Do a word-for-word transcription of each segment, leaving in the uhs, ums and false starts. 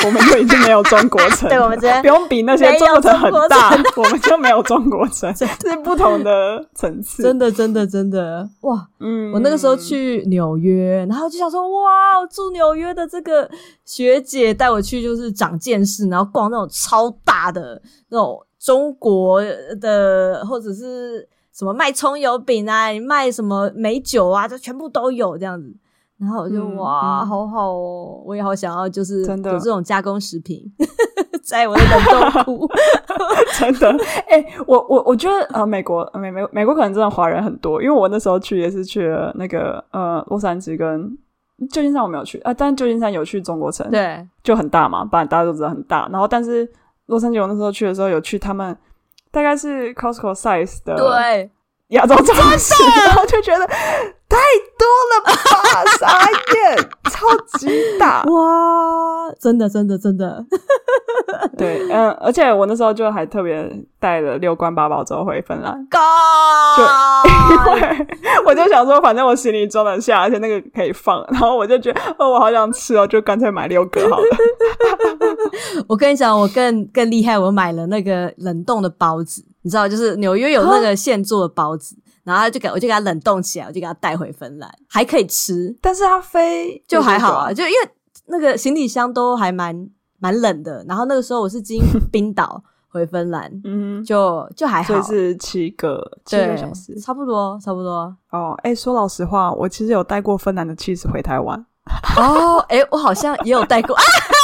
我们就已经没有中国城对，我们直接不用比那些中国城很大，我们就没有中国城，这是不同的层次。 真的真的真的哇，嗯，我那个时候去纽约，然后就想说哇，住纽约的这个学姐带我去就是长见识，然后逛那种超大的那种中国的或者是什么卖葱油饼啊，卖什么美酒啊，这全部都有这样子。然后我就、嗯、哇、嗯、好好哦，我也好想要就是有这种加工食品在我的冷冻库真的哎、欸，我我我觉得呃美国美美美国可能真的华人很多，因为我那时候去也是去了那个呃洛杉矶跟旧金山我没有去啊，但旧金山有去中国城，对，就很大嘛，不然大家都知道很大。然后但是洛杉矶我那时候去的时候有去他们大概是 Costco size 的对亚洲超市，然后就觉得太多了吧傻眼超级大哇，真的真的真的对嗯，而且我那时候就还特别带了六罐八宝粥回芬兰，就因为我就想说反正我行李装得下，而且那个可以放，然后我就觉得哦我好想吃哦，就干脆买六个好了我跟你讲我更更厉害，我买了那个冷冻的包子，你知道就是纽约有那个现做的包子，然后就给我就给它冷冻起来，我就给它带回芬兰，还可以吃， 但是它飞就还好啊，就因为那个行李箱都还蛮蛮冷的，然后那个时候我是经冰岛回芬兰嗯，就就还好， 所以是七个七个小时， 差不多差不多哦。哎、欸，说老实话，我其实有带过芬兰的起司回台湾哦，哎、欸，我好像也有带过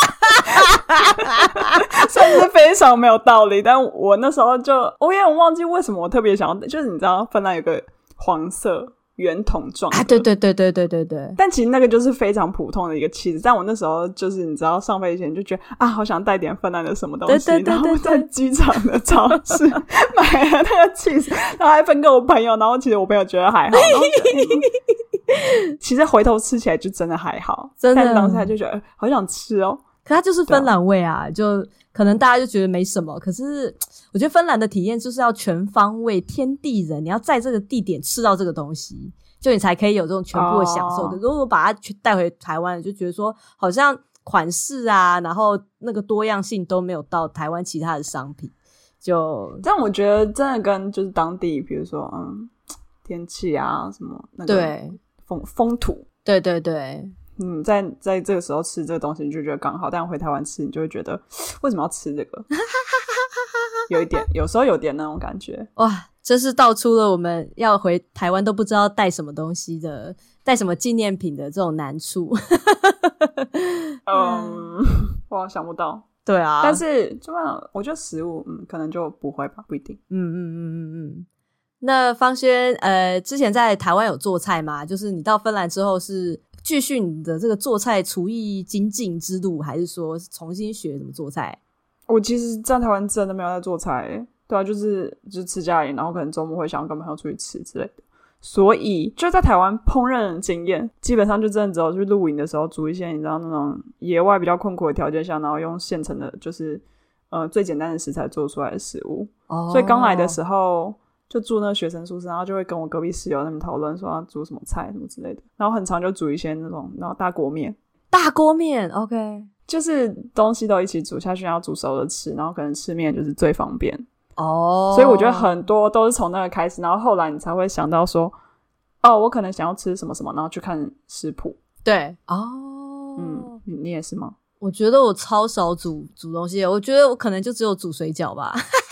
算是非常没有道理，但我那时候就我有点忘记为什么我特别想要，就是你知道芬兰有个黄色圆筒状的啊， 对对对对对对对， 但其实那个就是非常普通的一个起司，但我那时候就是你知道上飞机前就觉得啊好想带点芬兰的什么东西，对对对对对，然后在机场的超市买了那个起司，然后还分给我朋友，然后其实我朋友觉得还好，然后觉得、嗯、其实回头吃起来就真的还好，真的，但当下就觉得好想吃哦。 可它就是芬兰味啊，就可能大家就觉得没什么，可是我觉得芬兰的体验就是要全方位天地人，你要在这个地点吃到这个东西，就你才可以有这种全部的享受、oh. 可是如果把它带回台湾，就觉得说好像款式啊然后那个多样性都没有到台湾其他的商品，就但我觉得真的跟就是当地比如说嗯天气啊什么那个对风风土， 对对对嗯，在在这个时候吃这个东西你就觉得刚好，但回台湾吃你就会觉得为什么要吃这个有一点有时候有点那种感觉。 哇，这是道出了我们要回台湾都不知道带什么东西的，带什么纪念品的这种难处嗯，我想不到。 对啊， 但是就我觉得食物嗯可能就不会吧，不一定。 嗯嗯嗯嗯嗯。那方轩呃之前在台湾有做菜吗？就是你到芬兰之后是继续你的这个做菜厨艺精进之路，还是说重新学怎么做菜？ 我其实在台湾真的没有在做菜耶，对啊，就是就是吃家里，然后可能周末会想要跟朋友出去吃之类的，所以就在台湾烹饪的经验基本上就真的只有去露营的时候煮一些你知道那种野外比较困苦的条件下，然后用现成的就是呃最简单的食材做出来的食物、oh. 所以刚来的时候就住那个学生宿舍，然后就会跟我隔壁室友他们讨论说要煮什么菜什么之类的，然后很常就煮一些那种然后大锅面大锅面 OK， 就是东西都一起煮下去，然后煮熟的吃，然后可能吃面就是最方便哦、oh. 所以我觉得很多都是从那个开始，然后后来你才会想到说哦我可能想要吃什么什么，然后去看食谱。 对哦， 嗯，你你也是吗？ 我觉得我超少煮煮东西，我觉得我可能就只有煮水饺吧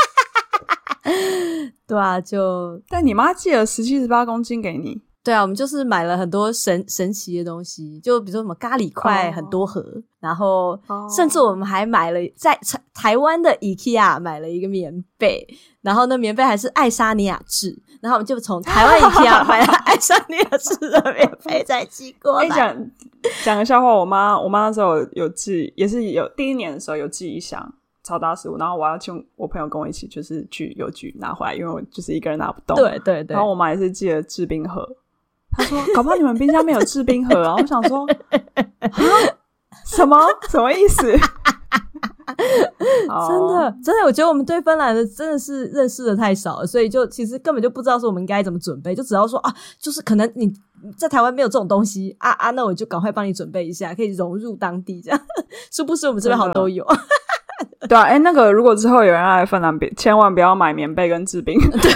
对啊，就但你妈寄了十七十八公斤给你。 对啊，我们就是买了很多神神奇的东西，就比如说什么咖喱块很多盒、oh. 然后甚至我们还买了在台湾的 IKEA 买了一个棉被，然后那棉被还是爱沙尼亚制，然后我们就从台湾 IKEA 买了爱沙尼亚制的棉被再寄过来。 讲讲个笑话，我妈我妈那时候有有寄，也是有第一年的时候有寄一箱超大食物，然后我要请我朋友跟我一起就是去邮局拿回来，因为我就是一个人拿不动。 对对对， 然后我妈也是寄了制冰盒，她说搞不好你们冰箱没有制冰盒啊我想说啊什么什么意思真的真的，我觉得我们对芬兰的真的是认识的太少了，所以就其实根本就不知道说我们应该怎么准备，就只要说啊，就是可能你在台湾没有这种东西啊啊，那我就赶快帮你准备一下，可以融入当地这样。殊不知我们这边好像都有。 对啊，哎、欸，那个如果之后有人来芬兰，千万不要买棉被跟制冰。对。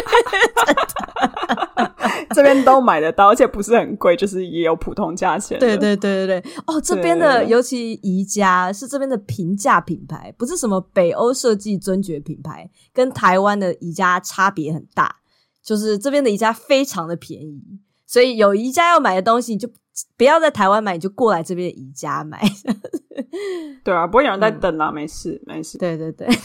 这边都买得到，而且不是很贵，就是也有普通价钱。 对对对对对，哦，这边的尤其宜家是这边的平价品牌，不是什么北欧设计尊爵品牌，跟台湾的宜家差别很大。就是这边的宜家非常的便宜，所以有宜家要买的东西，你就不要在台湾买，你就过来这边的宜家买。 对啊，不会有人在等啦、嗯、没事没事。 对对对。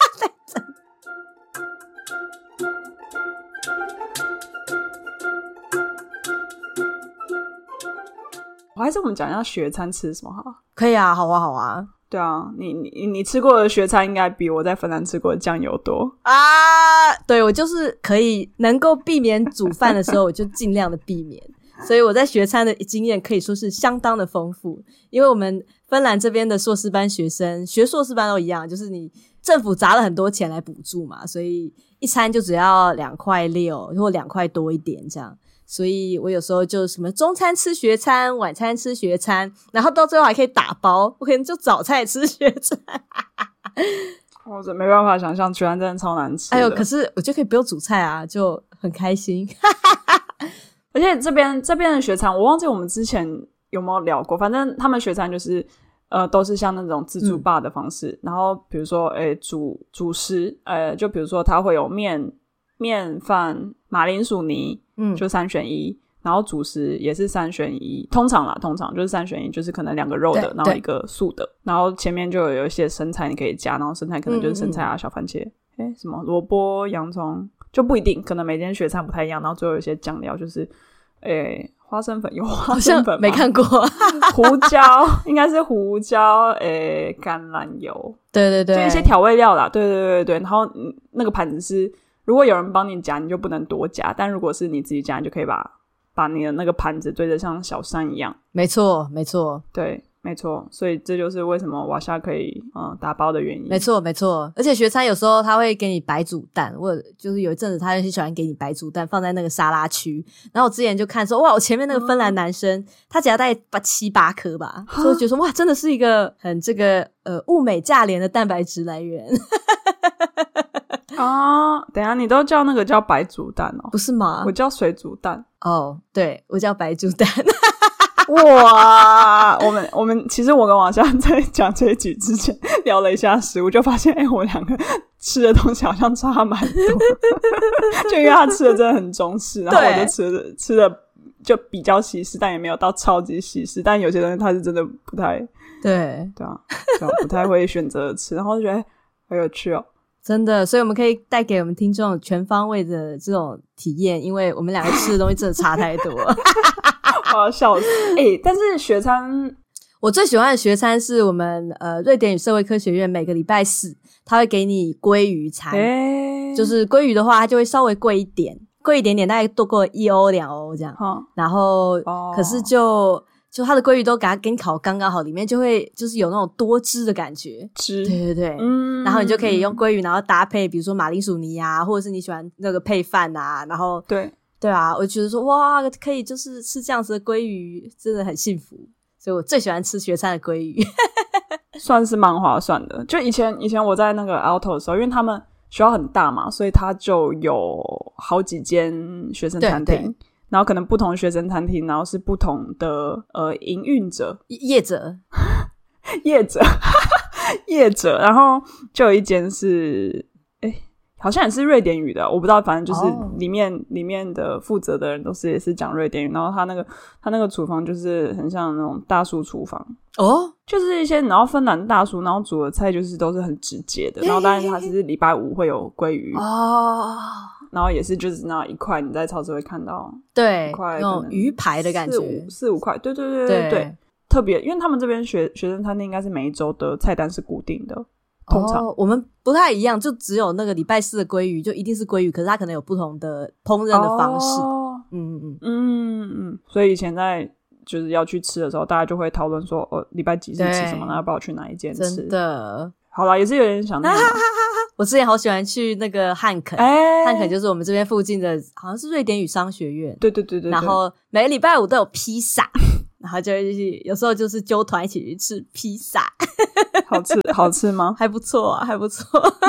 我还是我们讲一下学餐吃什么好？ 可以啊，好啊好啊。 对啊，你你你吃过的学餐应该比我在芬兰吃过的酱油多啊。对，我就是可以能够避免煮饭的时候我就尽量的避免，所以我在学餐的经验可以说是相当的丰富。因为我们芬兰这边的硕士班学生学硕士班都一样，就是你政府砸了很多钱来补助嘛，所以一餐就只要两块六或两块多一点这样。所以我有时候就什么中餐吃学餐，晚餐吃学餐，然后到最后还可以打包，我可能就早餐也吃学餐。 我真没办法想象学餐真的超难吃的。 哎呦，可是我就可以不用煮菜啊，就很开心。 而且这边这边的学餐，我忘记我们之前有没有聊过，反正他们学餐就是呃都是像那种自助吧的方式、嗯、然后比如说诶主主食呃就比如说它会有面面饭马铃薯泥，嗯，就三选一，然后主食也是三选一，通常啦通常就是三选一，就是可能两个肉的然后一个素的，然后前面就有一些生菜你可以加，然后生菜可能就是生菜啊、嗯嗯、小番茄诶什么萝卜洋葱就不一定，可能每间学餐不太一样，然后最后有一些酱料就是诶花生粉有花生粉吗？ 没看过。 胡椒应该是胡椒诶橄榄油， 对对对， 就一些调味料啦，对对对对，然后那个盘子是如果有人帮你夹你就不能多夹，但如果是你自己夹你就可以把把你的那个盘子堆得像小山一样。 没错没错， 对没错，所以这就是为什么瓦夏可以嗯打包的原因。 没错没错，而且学餐有时候他会给你白煮蛋，我就是有一阵子他很喜欢给你白煮蛋放在那个沙拉区，然后我之前就看说哇，我前面那个芬兰男生、嗯、他只要带七八颗吧，所以我觉得说哇真的是一个很这个呃物美价廉的蛋白质来源。 啊，等一下你都叫那个叫白煮蛋哦？ 不是吗？ 我叫水煮蛋。 哦，对，我叫白煮蛋。 哇，我们我们其实我跟王夏在讲这一集之前聊了一下食物，就发现哎、欸，我们两个吃的东西好像差蛮多。就因为他吃的真的很中式，然后我就吃的吃的就比较西式，但也没有到超级西式，但有些东西他是真的不太对对啊，对啊不太会选择吃，然后就觉得好有趣哦。 真的，所以我们可以带给我们听众全方位的这种体验，因为我们两个吃的东西真的差太多。 我要笑死。欸，但是学餐我最喜欢的学餐是我们呃瑞典与社会科学院每个礼拜四他会给你鲑鱼餐、欸、就是鲑鱼的话它就会稍微贵一点贵一点点，大概多过一欧两欧这样、嗯、然后、哦、可是就就它的鲑鱼都给它给你烤刚刚好，里面就会就是有那种多汁的感觉， 汁， 对对对，嗯，然后你就可以用鲑鱼然后搭配比如说马铃薯泥啊，或者是你喜欢那个配饭啊，然后对对啊，我觉得说哇可以就是吃这样子的鲑鱼真的很幸福，所以我最喜欢吃学餐的鲑鱼。 算是蛮划算的，就以前以前我在那个 Aalto 的时候，因为他们学校很大嘛，所以他就有好几间学生餐厅，然后可能不同的学生餐厅，然后是不同的呃营运者业者业者业者，然后就有一间是诶好像也是瑞典语的，我不知道，反正就是里面、oh. 里面的负责的人都是也是讲瑞典语，然后他那个他那个厨房就是很像那种大叔厨房哦，oh? 就是一些然后芬兰大叔，然后煮的菜就是都是很直接的，然后当然他是礼拜五会有鲑鱼哦。Oh.然后也是就是那一块你在超市会看到， 对， 一块那种鱼排的感觉， 四五四五块，对对对对 对, 对，特别因为他们这边学学生餐厅应该是每一周的菜单是固定的，通常、 哦、我们不太一样，就只有那个礼拜四的鲑鱼就一定是鲑鱼，可是它可能有不同的烹饪的方式， 哦、 嗯嗯嗯嗯，所以以前在就是要去吃的时候，大家就会讨论说哦，礼拜几是吃什么，然后要不要去哪一间吃， 真的。 好啦，也是有点想念我之前好喜欢去那个汉肯， 哎， 汉肯就是我们这边附近的，好像是瑞典语商学院。 对对对 对, 对， 然后每个礼拜五都有披萨，然后就会有时候就是揪团一起去吃披萨。 好吃好吃吗？ 还不错啊，还不错。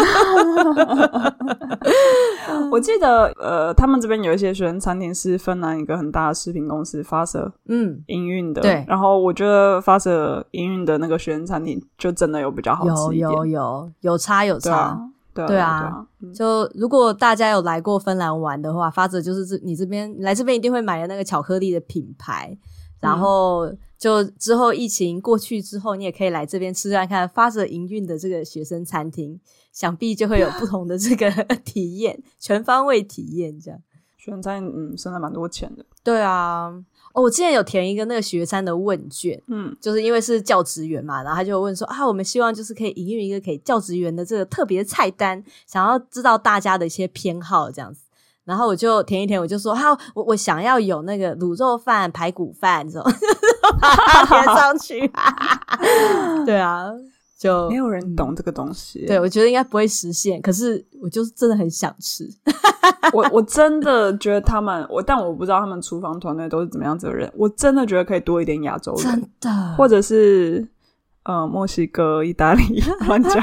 我记得呃，他们这边有一些学生餐厅是芬兰一个很大的食品公司发射嗯营运的，对。然后我觉得发射营运的那个学生餐厅就真的有比较好吃一点， 有有有有差有差。 对啊， 对啊， 对啊嗯、 就如果大家有来过芬兰玩的话，发哲就是这你这边来这边一定会买的那个巧克力的品牌，然后就之后疫情过去之后，你也可以来这边吃看看发哲营运的这个学生餐厅，想必就会有不同的这个体验，全方位体验这样。 学生餐嗯，省了蛮多钱的。 对啊。哦，我之前有填一个那个学餐的问卷，嗯，就是因为是教职员嘛，然后他就问说啊，我们希望就是可以营运一个给教职员的这个特别菜单，想要知道大家的一些偏好这样子，然后我就填一填，我就说好，我我想要有那个卤肉饭、排骨饭这种，把它填上去，对啊。就没有人懂这个东西、 嗯、对，我觉得应该不会实现，可是我就是真的很想吃。 我我真的觉得他们我但我不知道他们厨房团队都是怎么样子的人，我真的觉得可以多一点亚洲人， 真的，或者是呃墨西哥、意大利乱讲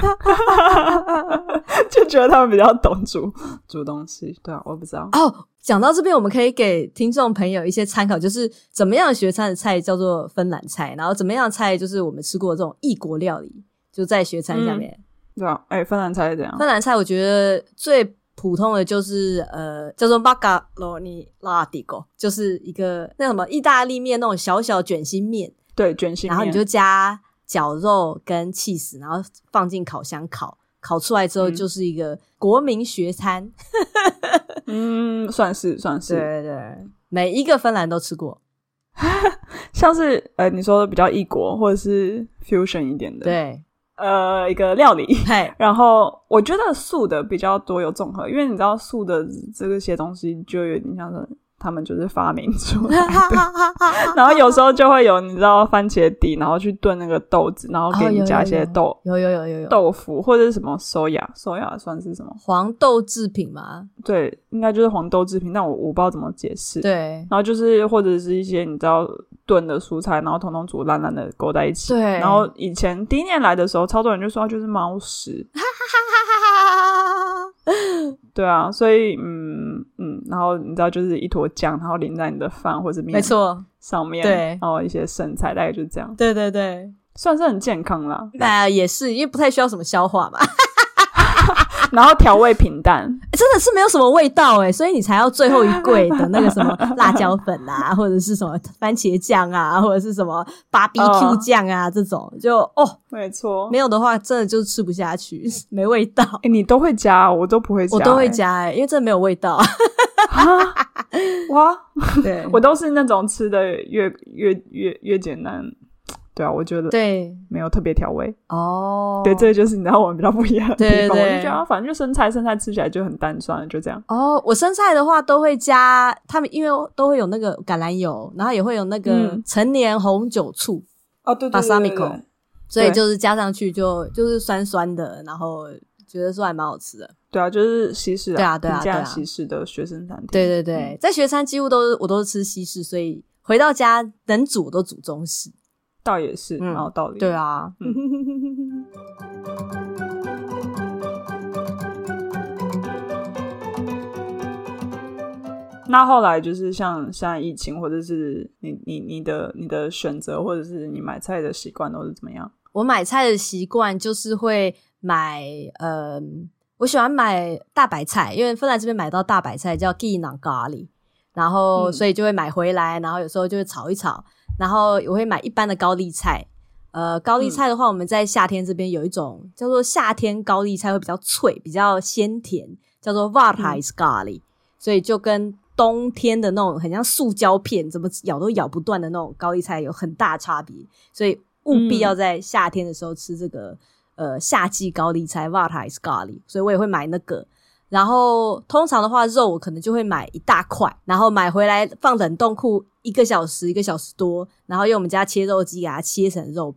就觉得他们比较懂煮煮东西。对啊，我不知道哦。讲到这边，我们可以给听众朋友一些参考，就是怎么样的学餐的菜叫做芬兰菜，然后怎么样的菜就是我们吃过的这种异国料理，就在学餐下面、嗯、 对啊。哎、欸，芬兰菜是怎样？ 芬兰菜我觉得最普通的就是呃叫做马卡罗尼拉蒂狗，就是一个那什么意大利面那种小小卷心面， 对，卷心面， 然后你就加绞肉跟起司，然后放进烤箱烤，烤出来之后就是一个国民学餐。 嗯，算是算是， 对对对，每一个芬兰都吃过。 像是呃你说的比较异国或者是 fusion 一点的， 对， 呃一个料理，然后我觉得素的比较多有综合，因为你知道素的这些东西就有点像是他们就是发明出来的然后有时候就会有你知道番茄底，然后去炖那个豆子，然后给你加一些豆， 有有有有有豆腐或者是什么 soya soya 算是什么黄豆制品吗？ 对，应该就是黄豆制品，但我我不知道怎么解释。 对， 然后就是或者是一些你知道炖的蔬菜，然后统统煮烂烂的勾在一起。 对， 然后以前第一年来的时候，超多人就说它就是猫屎。对啊，所以嗯嗯，然后你知道就是一坨酱，然后淋在你的饭或者面， 没错， 上面， 对， 然后一些剩菜，大概就是这样。 对对对， 算是很健康啦。 那、呃、也是，因为不太需要什么消化嘛。 然后调味平淡、 欸、真的是没有什么味道诶，所以你才要最后一柜的那个什么辣椒粉啊或者是什么番茄酱啊或者是什么 B B Q 酱啊、呃、这种就哦， 没错， 没有的话真的就是吃不下去，没味道。 欸、你都会加，我都不会加、欸、 我都会加诶，因为真的没有味道。 哇， 对， 我都是那种吃的越越越越简单。对啊，我觉得对没有特别调味哦。 对，这就是你知道我们比较不一样的地方。 对对对， 我就觉得、啊、反正就生菜，生菜吃起来就很淡，算了，就这样。 哦，我生菜的话都会加，他们因为都会有那个橄榄油，然后也会有那个陈年红酒醋、 嗯、哦，对对对对对对， 所以就是加上去就就是酸酸的，然后觉得说还蛮好吃的。 对啊，就是西式啊， 对啊对啊对啊， 西式的学生餐厅。 对对对、嗯，在学餐几乎都是我都是吃西式，所以回到家能煮我都煮中式。 倒也是，蛮、嗯、有道理。 对啊。嗯那后来就是像现在疫情，或者是你你你的你的选择，或者是你买菜的习惯都是怎么样？ 我买菜的习惯就是会买，呃，我喜欢买大白菜，因为芬兰这边买到大白菜叫 Kiinan kaali， 然后、嗯、所以就会买回来，然后有时候就会炒一炒。然后我会买一般的高丽菜，呃，高丽菜的话，我们在夏天这边有一种叫做夏天高丽菜，会比较脆，比较鲜甜，叫做 varhaiskaali、嗯、所以就跟冬天的那种很像塑胶片，怎么咬都咬不断的那种高丽菜有很大差别，所以务必要在夏天的时候吃这个、嗯、呃夏季高丽菜 varhaiskaali， 所以我也会买那个。然后通常的话肉我可能就会买一大块，然后买回来放冷冻库一个小时一个小时多，然后用我们家切肉机给它切成肉片，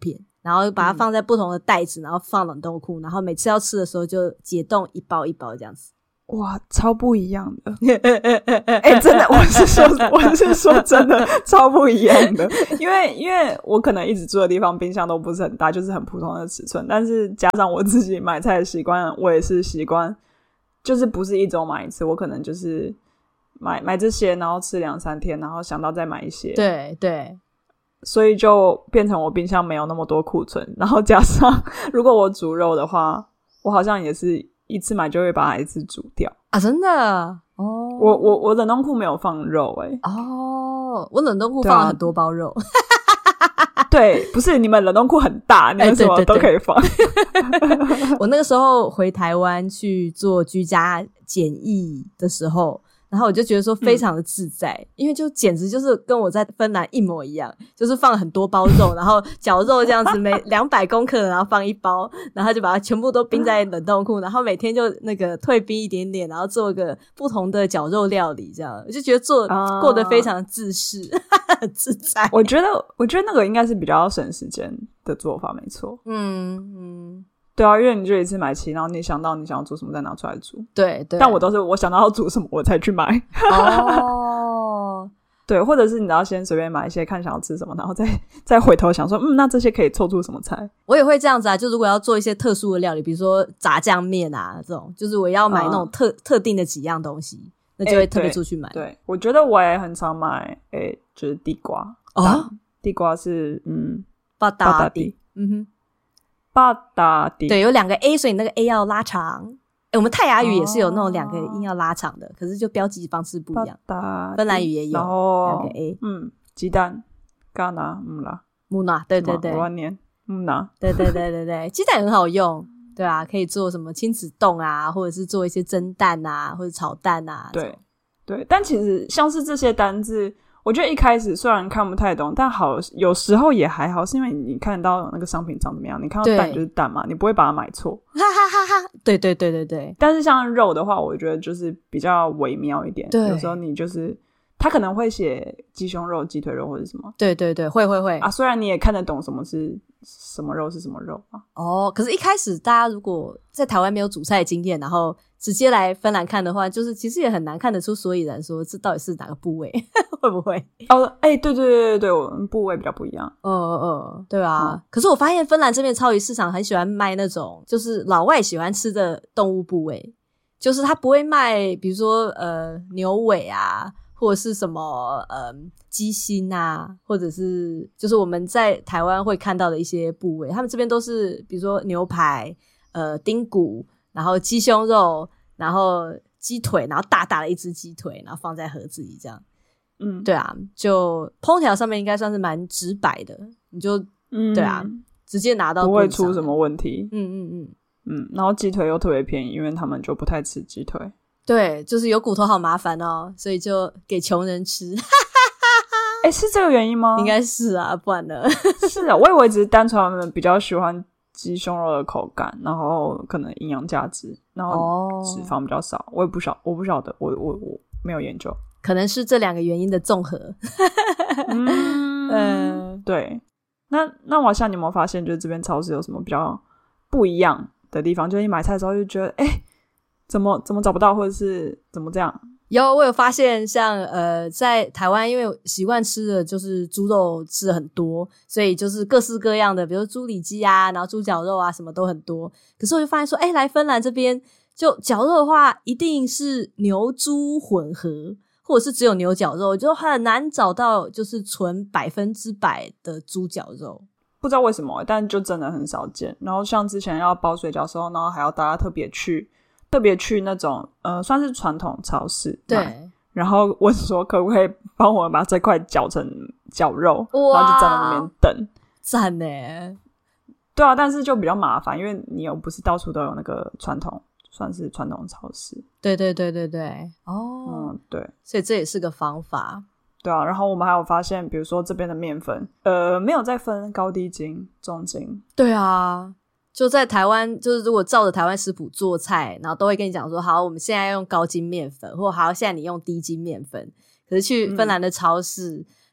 然后把它放在不同的袋子，然后放冷冻库，然后每次要吃的时候就解冻一包一包这样子。 哇，超不一样的！哎、欸，真的，我是说，我是说真的，超不一样的。因为，因为我可能一直住的地方冰箱都不是很大，就是很普通的尺寸。但是加上我自己买菜的习惯，我也是习惯，就是不是一周买一次，我可能就是买买这些，然后吃两三天，然后想到再买一些。 对对， 所以就变成我冰箱没有那么多库存。然后加上，如果我煮肉的话，我好像也是。一次买就会把它一次煮掉啊！真的哦， 我我我冷冻库没有放肉哎、欸、 哦，我冷冻库放了很多包肉。 对, 对，不是你们冷冻库很大，你们什么都可以放。 欸、对对对我那个时候回台湾去做居家检疫的时候。然后我就觉得说非常的自在、嗯、因为就简直就是跟我在芬兰一模一样，就是放很多包肉，然后绞肉这样子，每两百公克然后放一包，然后就把它全部都冰在冷冻库，然后每天就那个退冰一点点，然后做个不同的绞肉料理这样，我就觉得做、啊、过得非常自适很自在。 我觉得我觉得那个应该是比较省时间的做法没错。 嗯嗯， 对啊，因为你就一次买齐，然后你想到你想要煮什么再拿出来煮。 对对， 但我都是我想到要煮什么我才去买。 哦， 对，或者是你要先随便买一些看想要吃什么，然后再再回头想说嗯那这些可以凑出什么菜。 我也会这样子啊，就如果要做一些特殊的料理，比如说炸酱面啊这种，就是我要买那种特、嗯、特定的几样东西，那就会特别出去买、欸、 对, 对我觉得我也很常买诶、欸，就是地瓜。 哦， 地瓜是嗯巴达地，嗯哼， 巴达地， 对，有两个 A， 所以你那个 A 要拉长。诶，我们泰雅语也是有那种两个音要拉长的、哦、可是就标记方式不一样。芬兰语也有然后两个 A， 嗯，鸡蛋嘎拿木拉木纳，对对对， 我要念木纳， 对对对对对，鸡蛋很好用，对啊，可以做什么亲子冻啊，或者是做一些蒸蛋啊，或者炒蛋啊。 对对，但其实像是这些单字我觉得一开始虽然看不太懂，但好有时候也还好，是因为你看到那个商品长怎么样，你看到蛋就是蛋嘛，你不会把它买错。 哈哈哈哈！对对对对对。 但是像肉的话，我觉得就是比较微妙一点。 对， 有时候你就是他可能会写鸡胸肉、鸡腿肉或者什么。 对对对，会会会啊！虽然你也看得懂什么是什么肉是什么肉啊。 哦，可是一开始大家如果在台湾没有煮菜的经验，然后直接来芬兰看的话，就是其实也很难看得出所以然，说这到底是哪个部位，会不会？ 哦，哎、欸，对对对对对，我们部位比较不一样。 嗯嗯，对啊、嗯。可是我发现芬兰这边超级市场很喜欢卖那种，就是老外喜欢吃的动物部位，就是他不会卖，比如说呃牛尾啊，或者是什么呃鸡心啊，或者是就是我们在台湾会看到的一些部位，他们这边都是比如说牛排、呃丁骨，然后鸡胸肉。然后鸡腿，然后大大的一只鸡腿，然后放在盒子里这样。嗯，对啊，就烹调上面应该算是蛮直白的，你就、嗯、对啊，直接拿到不会出什么问题。 嗯嗯嗯嗯，然后鸡腿又特别便宜，因为他们就不太吃鸡腿。 对，就是有骨头好麻烦哦，所以就给穷人吃。 哎、欸，是这个原因吗？ 应该是啊，不然呢？ 是啊，我以为只是单纯他们比较喜欢鸡胸肉的口感，然后可能营养价值，然后脂肪比较少。Oh. 我也不晓，我不晓得，我我我没有研究， 可能是这两个原因的综合。 嗯，呃、对。那那我想你有没有发现，就是这边超市有什么比较不一样的地方？就是你买菜的时候就觉得，哎、欸，怎么怎么找不到，或者是怎么这样？ 有，我有发现像呃，在台湾因为习惯吃的就是猪肉吃的很多，所以就是各式各样的，比如猪里脊啊，然后猪脚肉啊，什么都很多。可是我就发现说，哎，来芬兰这边就绞肉的话，一定是牛猪混合，或者是只有牛绞肉，就很难找到就是纯百分之百的猪绞肉。 不知道为什么，但就真的很少见。然后像之前要包水饺的时候，然后还要大家特别去。特别去那种呃，算是传统超市， 对， 然后问说可不可以帮我把这块绞成绞肉，然后就站在那边等， 赞耶！ 对啊，但是就比较麻烦，因为你又不是到处都有那个传统，算是传统超市。 对对对对对，哦， 嗯，对， 所以这也是个方法。 对啊，然后我们还有发现，比如说这边的面粉，呃，没有再分高低筋、中筋。 对啊。就在台湾，就是如果照着台湾食谱做菜，然后都会跟你讲说，好，我们现在用高筋面粉，或好，现在你用低筋面粉。可是去芬兰的超市，嗯、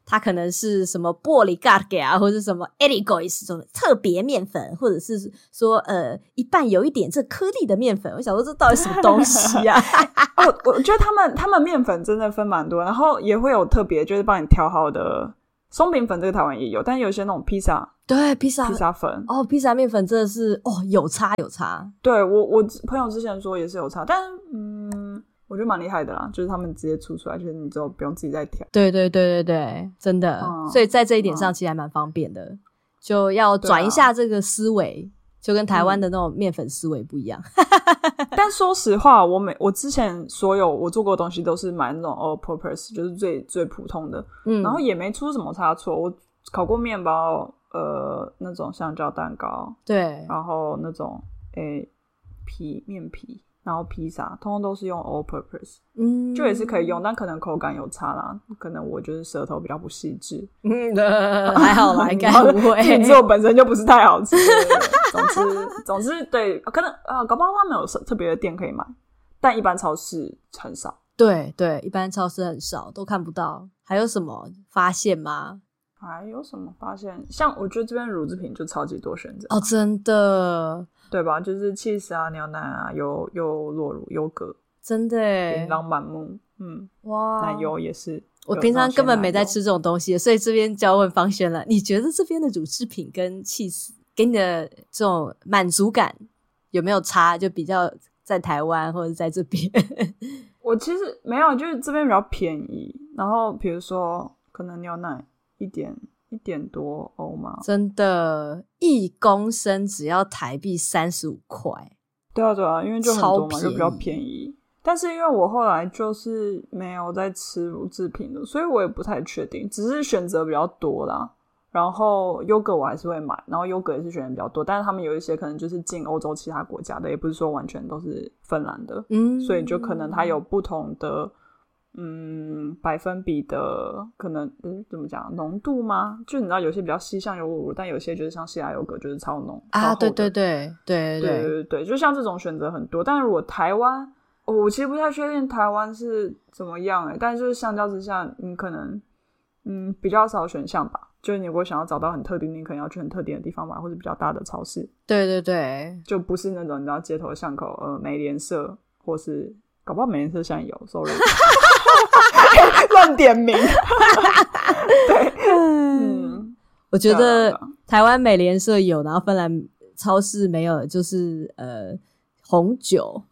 它可能是什么玻璃嘎嘎啊，或者是什么 Eligois 这种特别面粉，或者是说呃一半有一点这颗粒的面粉。我想说这到底什么东西啊？ 哦，我觉得他们他们面粉真的分蛮多，然后也会有特别就是帮你调好的松饼粉，这个台湾也有，但有些那种披萨， 对，披萨披萨粉哦，披萨面粉真的是哦有差有差。 对，我我朋友之前说也是有差，但嗯。我觉得蛮厉害的啦，就是他们直接出出来，就是你之后不用自己再调。 对对对对对，真的、嗯、所以在这一点上其实还蛮方便的、嗯、就要转一下这个思维、啊、就跟台湾的那种面粉思维不一样、 嗯、但说实话我每我之前所有我做过的东西都是买那种 all purpose， 就是最最普通的、嗯、然后也没出什么差错。我烤过面包，呃那种香蕉蛋糕， 对， 然后那种诶皮面皮，然后披萨通通都是用 all purpose， 嗯，就也是可以用，但可能口感有差啦，可能我就是舌头比较不细致， 嗯，还好啦，应该不会， 自己做本身就不是太好吃。总之总之对，可能啊，搞不好他们有特别的店可以买，但一般超市很少。 对对，一般超市很少，都看不到。还有什么发现吗？ 还有什么发现？像我觉得这边乳制品就超级多选择哦，真的， 对吧？就是 cheese 啊、牛奶啊、优优酪乳、优格， 真的耶， 琳琅满目。嗯， 哇， 奶油也是。 我平常根本没在吃这种东西，所以这边就要问方轩了。你觉得这边的乳制品跟 cheese 给你的这种满足感有没有差？就比较在台湾或者在这边？ 我其实没有，就是这边比较便宜。然后比如说，可能牛奶一点一点多欧嘛， 真的，一公升只要台币三十五块。 对啊，对啊，因为就很多嘛，就比较便宜。但是因为我后来就是没有在吃乳制品了，所以我也不太确定，只是选择比较多啦。然后优格我还是会买，然后优格也是选的比较多，但是他们有一些可能就是进欧洲其他国家的，也不是说完全都是芬兰的，嗯，所以就可能它有不同的嗯百分比的可能嗯怎么讲浓度吗？就你知道有些比较稀像优酪乳，但有些就是像希腊优格就是超浓啊，对对对对对对对对，就像这种选择很多。但是如果台湾、哦、我其实不太确定台湾是怎么样欸，但是就是相较之下你可能嗯比较少选项吧，就是你如果想要找到很特定，你可能要去很特定的地方买，或者比较大的超市。 对对对， 就不是那种你知道街头巷口呃美联社，或是搞不好美联社现在有 sorry 乱点名对，嗯， 我觉得台湾美联社有，然后芬兰超市没有，就是呃红酒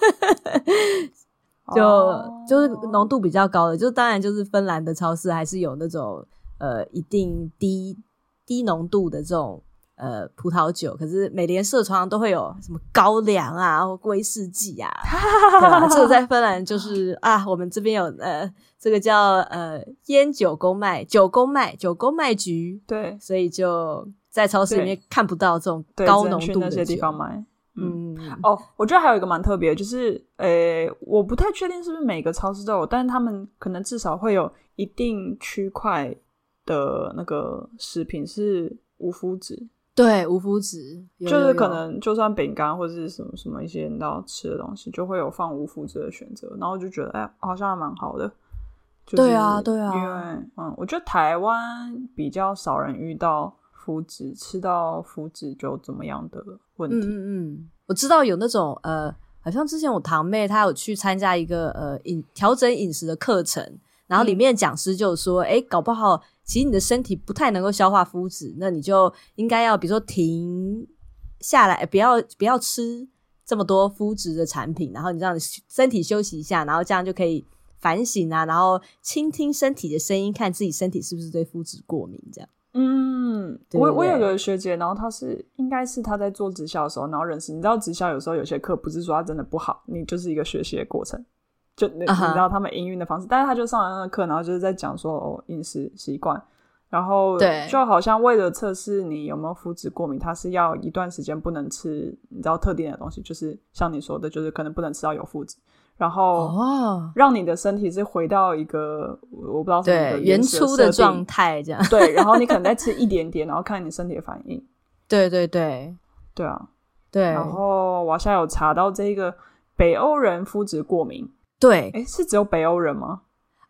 就、哦、就是浓度比较高的，就当然就是芬兰的超市还是有那种呃一定低低浓度的这种呃葡萄酒，可是美联社常常都会有什么高粱啊或威士忌啊对吧，这个在芬兰就是啊我们这边有呃这个叫呃烟酒公卖酒公卖酒公卖局，对，所以就在超市里面看不到这种高浓度的酒， 那些地方买。嗯，哦，我觉得还有一个蛮特别，就是呃我不太确定是不是每个超市都有，但是他们可能至少会有一定区块的那个食品是无麸质。 对，无麸质， 就是可能就算饼干或者是什么什么一些你要吃的东西就会有放无麸质的选择，然后就觉得哎，好像还蛮好的、就是、 对啊对啊， 因为嗯，我觉得台湾比较少人遇到麸质吃到麸质就怎么样的问题。 嗯嗯，我知道有那种呃好像之前我堂妹她有去参加一个呃饮调整饮食的课程，然后里面讲师就说哎、嗯，搞不好其实你的身体不太能够消化麸质，那你就应该要比如说停下来，不要不要吃这么多麸质的产品，然后你让你身体休息一下，然后这样就可以反省啊，然后倾听身体的声音，看自己身体是不是对麸质过敏这样。 嗯，对对对，我我有个学姐，然后她是应该是她在做直销的时候，然后认识，你知道直销有时候有些课不是说它真的不好，你就是一个学习的过程，就你、uh-huh. 你知道他们营运的方式，但是他就上了那个课，然后就是在讲说哦饮食习惯，然后就好像为了测试你有没有麸质过敏，他是要一段时间不能吃你知道特定的东西，就是像你说的就是可能不能吃到有麸质，然后让你的身体是回到一个我不知道什么的原初的状态这样， 对，然后你可能再吃一点点然后看你身体的反应。 对对对对啊， 对。 然后我现在有查到这个北欧人麸质过敏， 对， 诶是只有北欧人吗？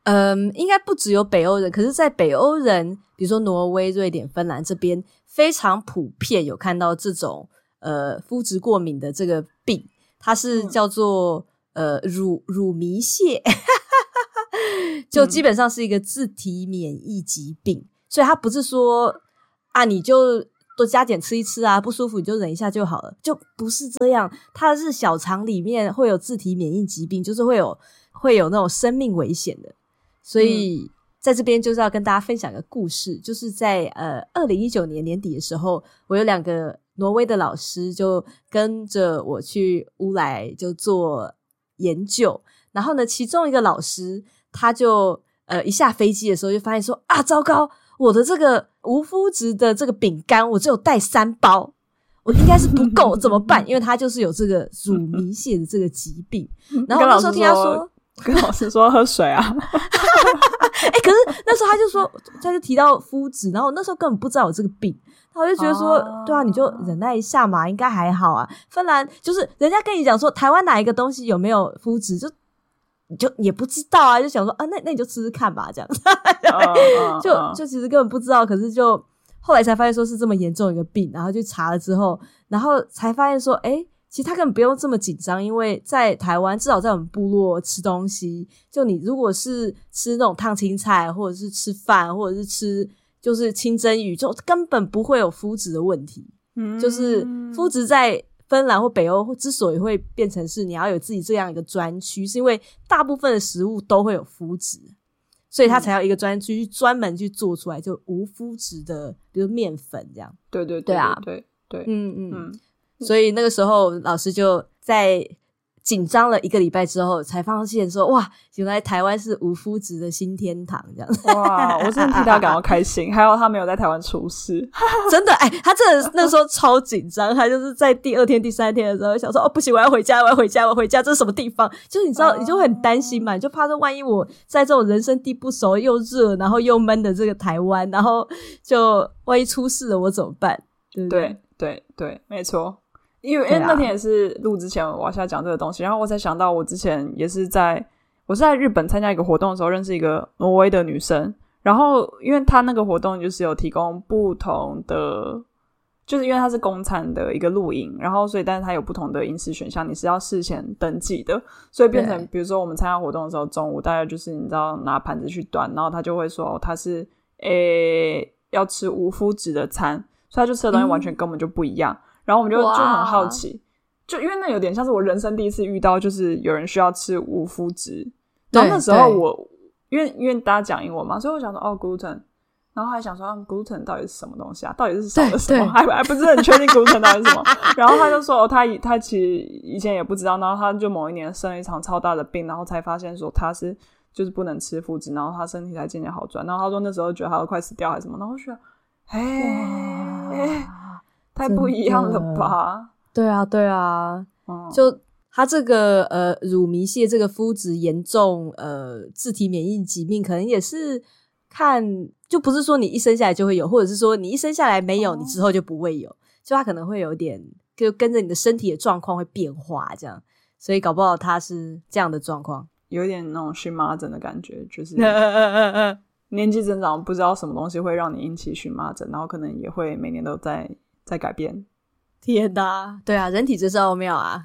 嗯，应该不只有北欧人，可是在北欧人比如说挪威、瑞典、芬兰这边非常普遍有看到这种呃肤质过敏的这个病，它是叫做、嗯、呃乳乳糜泻就基本上是一个自体免疫疾病、嗯、所以它不是说啊你就多加减吃一吃啊，不舒服你就忍一下就好了，就不是这样，它是小肠里面会有自体免疫疾病，就是会有会有那种生命危险的。所以在这边就是要跟大家分享一个故事，就是在呃二零一九年年底的时候，我有两个挪威的老师就跟着我去乌来就做研究，然后呢其中一个老师他就呃一下飞机的时候就发现说啊糟糕，我的这个无麸质的这个饼干我只有带三包，我应该是不够怎么办？因为他就是有这个乳糜泻的这个疾病，然后我那时候听他说跟老师说喝水啊哎、欸，可是那时候他就说他就提到麸质，然后我那时候根本不知道有这个病，然后我就觉得说、哦、对啊，你就忍耐一下嘛，应该还好啊。芬兰就是人家跟你讲说台湾哪一个东西有没有麸质，就你就也不知道啊，就想说啊那那你就吃吃看吧这样哦、就就其实根本不知道，可是就后来才发现说是这么严重一个病，然后去查了之后，然后才发现说哎、欸其实他根本不用这么紧张，因为在台湾至少在我们部落吃东西，就你如果是吃那种烫青菜或者是吃饭或者是吃就是清蒸鱼，就根本不会有麸质的问题、嗯、就是麸质在芬兰或北欧之所以会变成是你要有自己这样一个专区，是因为大部分的食物都会有麸质，所以他才要一个专区专门去做出来就无麸质的比如面粉这样。 对对对对啊对对对嗯嗯嗯所以那个时候老师就在紧张了一个礼拜之后才发现说哇原来台湾是无麸质的新天堂这样。 哇我真的替他感到开心还好他没有在台湾出事真的哎，他真的那时候超紧张他就是在第二天第三天的时候想说哦不行我要回家我要回家我要回家这是什么地方，就是你知道你就会很担心嘛，你就怕说万一我在这种人生地不熟又热然后又闷的这个台湾，然后就万一出事了我怎么办，对不对？ 对对对没错，因为因为那天也是录之前我要下讲这个东西，然后我才想到我之前也是在我是在日本参加一个活动的时候认识一个挪威的女生，然后因为她那个活动就是有提供不同的，就是因为它是公餐的一个露营，然后所以但是它有不同的饮食选项你是要事先登记的，所以变成比如说我们参加活动的时候中午大概就是你知道拿盘子去端，然后他就会说哦他是诶要吃无麸质的餐，所以他就吃的东西完全根本就不一样、嗯然后我们就就很好奇，就因为那有点像是我人生第一次遇到就是有人需要吃无麸质，然后那时候我因为因为大家讲英文嘛，所以我想说哦 gluten， 然后还想说、嗯、gluten 到底是什么东西啊，到底是少了什么，还还不是很确定 gluten 到底是什么然后他就说、哦、他他其实以前也不知道，然后他就某一年生了一场超大的病，然后才发现说他是就是不能吃麸质，然后他身体才渐渐好转，然后他说那时候觉得他都快死掉还是什么，然后我就觉得哎太不一样了吧。 对啊对啊、嗯、就他这个呃乳糜泻这个麸质严重呃自体免疫疾病可能也是看就不是说你一生下来就会有，或者是说你一生下来没有、哦、你之后就不会有，就他可能会有点就跟着你的身体的状况会变化这样，所以搞不好他是这样的状况， 有点那种荨麻疹的感觉，就是年纪增长不知道什么东西会让你引起荨麻疹，然后可能也会每年都在在改变。 天哪，对啊，人体真是奥妙啊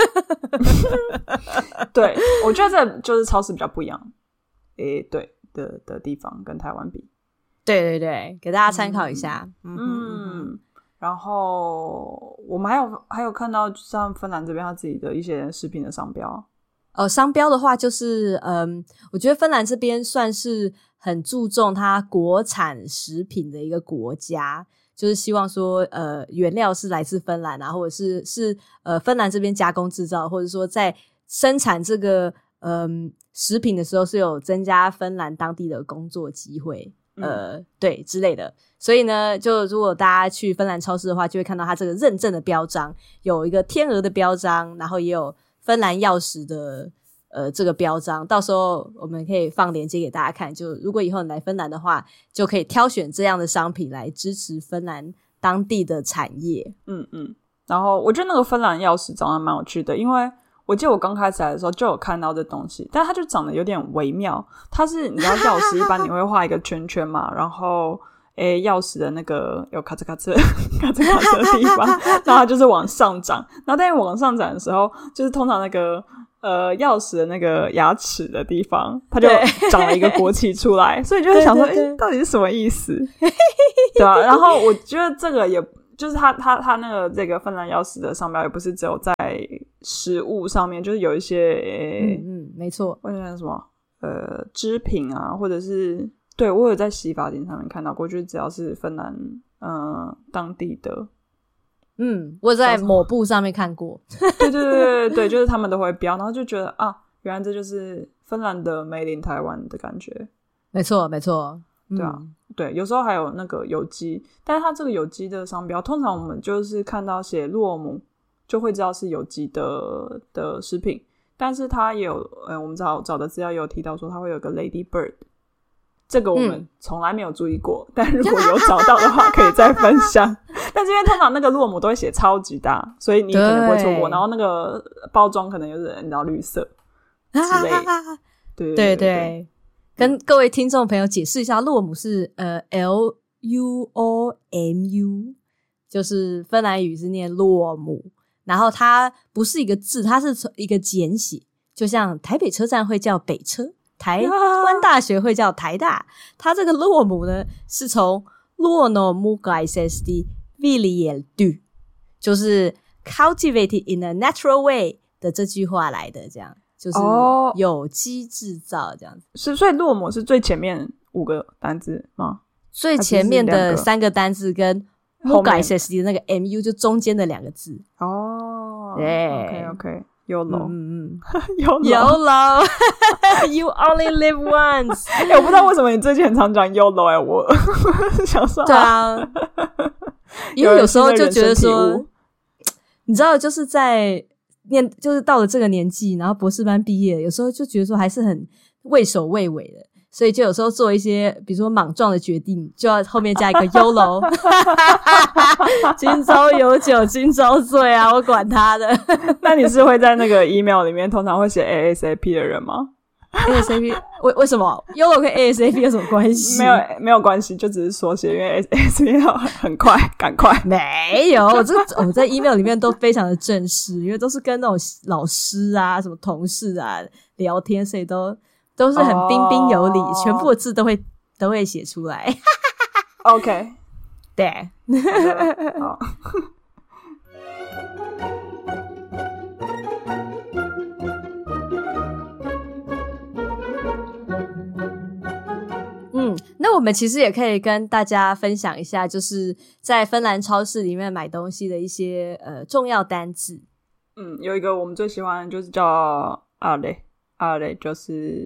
对，我觉得这就是超市比较不一样诶对 的, 的地方跟台湾比， 对对对，给大家参考一下。 嗯, 嗯然后我们还有还有看到像芬兰这边他自己的一些食品的商标， 呃，商标的话就是嗯，我觉得芬兰这边算是很注重它国产食品的一个国家，就是希望说呃原料是来自芬兰啊，或者是是呃芬兰这边加工制造，或者说在生产这个嗯、呃、食品的时候是有增加芬兰当地的工作机会，呃、嗯、对之类的，所以呢就如果大家去芬兰超市的话就会看到它这个认证的标章，有一个天鹅的标章，然后也有芬兰钥匙的呃这个标章，到时候我们可以放链接给大家看，就如果以后你来芬兰的话就可以挑选这样的商品来支持芬兰当地的产业。 嗯嗯，然后我觉得那个芬兰钥匙长得蛮有趣的，因为我记得我刚开始来的时候就有看到这东西，但它就长得有点微妙。它是你知道钥匙一般你会画一个圈圈嘛，然后诶钥匙的那个有咔哧咔哧咔哧咔哧的地方，然后它就是往上长。然后但是往上长的时候，就是通常那个呃钥匙的那个牙齿的地方，它就长了一个国旗出来，所以就会想说，诶到底是什么意思？对啊，然后我觉得这个也。就是它它它那个这个芬兰钥匙的商标也不是只有在食物上面，就是有一些嗯嗯没错， 我想什么呃织品啊，或者是对我有在洗发精上面看到过，就是只要是芬兰呃当地的， 嗯，我在抹布上面看过， 对对对对对，就是他们都会标，然后就觉得啊，原来这就是芬兰的 Made in 台湾的感觉， 没错没错， 对啊。嗯对，有时候还有那个有机，但是它这个有机的商标，通常我们就是看到写洛姆就会知道是有机的的食品，但是它也有，呃，我们找找的资料也有提到说它会有个 Lady Bird， 这个我们从来没有注意过，嗯、但如果有找到的话，可以再分享。但是因为通常那个洛姆都会写超级大，所以你可能不会错过，然后那个包装可能又是你知道绿色之类的，对对 对, 对, 对。 跟各位听众朋友解释一下，洛姆是呃 L U O M U， 就是芬兰语是念洛姆，然后它不是一个字，它是一个简写，就像台北车站会叫北车，台湾大学会叫台大，它这个洛姆呢是从洛诺木盖塞斯蒂 viljely， 就是 cultivated in a natural way 的这句话来的，这样。就是有机制造这样子， 是、哦、所以洛姆是最前面五个单字吗？ 最前面的三个单字跟 m u g a i s s d 的那个 mu 就中间的两个字哦。 对 ，OK OK， YOLO， 嗯嗯 ，YOLO YOLO You only live once 、 欸。我不知道为什么你最近很常讲 YOLO 哎、欸，我想说， 对啊，因为有时候就觉得说，你知道，就是在。念就是到了这个年纪，然后博士班毕业，有时候就觉得说还是很畏首畏尾的，所以就有时候做一些比如说莽撞的决定，就要后面加一个 YOLO 今朝有酒今朝醉啊，我管他的。 那你是会在那个 email 里面通常会写 A S A P 的人吗？ A S A P 为为什么 YOLO 跟 A S A P 有什么关系？ 没有没有关系，就只是缩写，因为 A S A P 很快赶快。 没有，我这我在 email 里面都非常的正式，因为都是跟那种老师啊、什么同事啊聊天，所以都都是很彬彬有礼，哦、全部的字都会都会写出来。 OK， 对， 好。 嗯，那我们其实也可以跟大家分享一下，就是在芬兰超市里面买东西的一些呃重要单字。 嗯，有一个我们最喜欢的就是叫 Ale，Ale 就是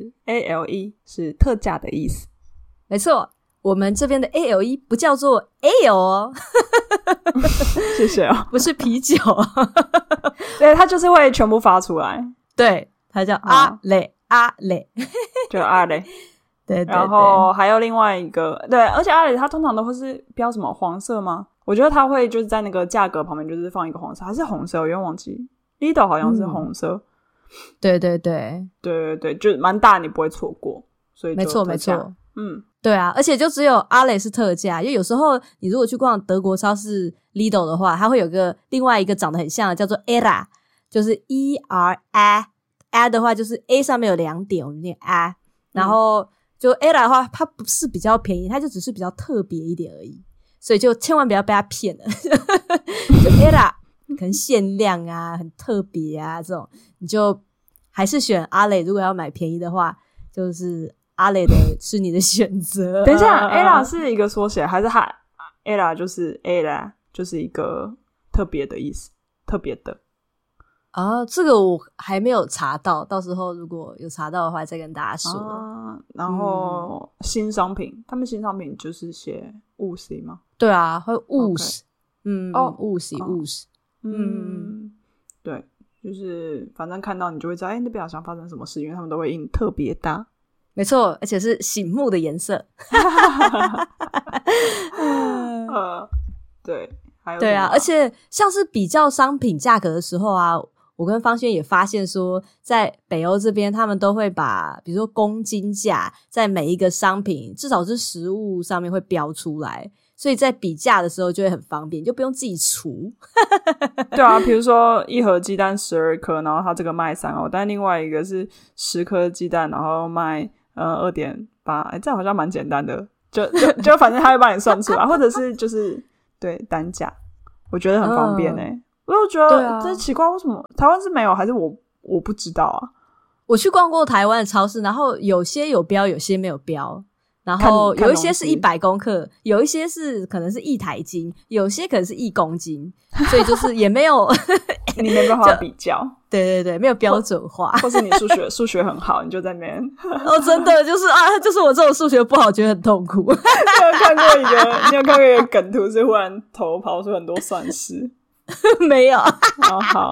A L E 是特价的意思。 没错，我们这边的 A L E 不叫做 Ale 哦， 谢谢哦， 不是啤酒， 对，它就是会全部发出来， 对，它叫 Ale、啊、Ale， 就 Ale。 对, 对, 对， 然后还有另外一个，对，而且阿里它通常都会是标什么黄色吗？我觉得它会就是在那个价格旁边就是放一个黄色，还是红色，我有点忘记 Lidl 好像是红色、嗯、 对对对对对对，就蛮大，你不会错过，所以就没错没错， 嗯， 对啊，而且就只有阿雷是特价，因为有时候你如果去逛德国超市 Lidl 的话，它会有个另外一个长得很像的叫做 Era， 就是 E R A A 的话就是 A 上面有两点，我们念 A， 然后、嗯就 Era 的话它不是比较便宜，它就只是比较特别一点而已，所以就千万不要被它骗了就 Era 可能限量啊很特别啊这种，你就还是选阿雷，如果要买便宜的话就是阿雷的是你的选择等一下 Era 是一个缩写还是它 Era 就是 Era 就是一个特别的意思，特别的啊，这个我还没有查到，到时候如果有查到的话再跟大家说、 啊、然后、嗯、新商品他们新商品就是写务实吗？ 对啊，会务实、okay. 嗯哦务实务实嗯对，就是反正看到你就会知道哎，那边好像发生什么事，因为他们都会印特别大， 没错，而且是醒目的颜色呃对还有对啊，而且像是比较商品价格的时候啊， 我跟方轩也发现说，在北欧这边，他们都会把比如说公斤价在每一个商品，至少是食物上面会标出来，所以在比价的时候就会很方便，就不用自己除。 对啊，比如说一盒鸡蛋十二颗，然后它这个卖三欧，但另外一个是十颗鸡蛋，然后卖呃二点八，哎，这样好像蛮简单的，就就就反正他会帮你算出来，或者是就是对单价，我觉得很方便欸。嗯，我就觉得、啊、这奇怪，为什么台湾是没有，还是我我不知道啊？ 我去逛过台湾的超市，然后有些有标，有些没有标，然后有一些是一百公克，有一些是可能是一台斤，有些可能是一公斤，所以就是也没有你没办法比较。 对对对，没有标准化， 或, 或是你数学数学很好，你就在那边哦，真的就是啊，就是我这种数学不好，觉得很痛苦。 你有看过一个，你有看过一个梗图，是忽然头跑出很多算式。 没有。 哦，好